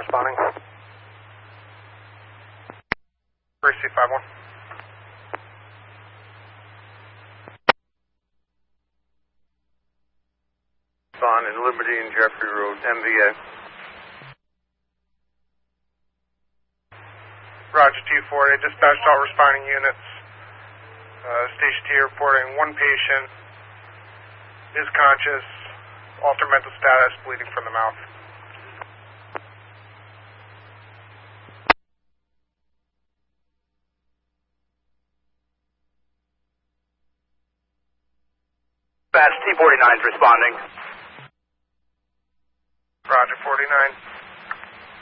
responding. First C51. On in Liberty and Jeffrey Road, MVA. Roger, T4. They dispatched all responding units. Station T reporting one patient is conscious, altered mental status, bleeding from the mouth. Dispatch T49 is responding. Roger, 49.